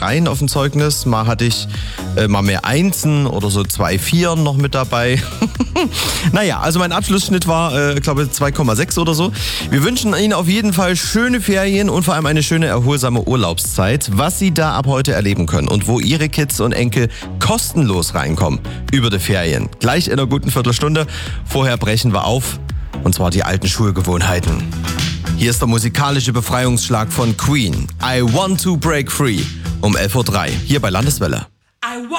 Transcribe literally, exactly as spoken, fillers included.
Dreien auf dem Zeugnis, mal hatte ich äh, mal mehr Einsen oder so zwei Vieren noch mit dabei. Naja, also mein Abschlussschnitt war, äh, glaube zwei Komma sechs oder so. Wir wünschen Ihnen auf jeden Fall schöne Ferien und vor allem eine schöne, erholsame Urlaubszeit. Was Sie da ab heute erleben können und wo Ihre Kids und Enkel kostenlos reinkommen über die Ferien. Gleich in einer guten Viertelstunde. Vorher brechen wir auf, und zwar die alten Schulgewohnheiten. Hier ist der musikalische Befreiungsschlag von Queen. I Want to Break Free um elf Uhr drei hier bei Landeswelle.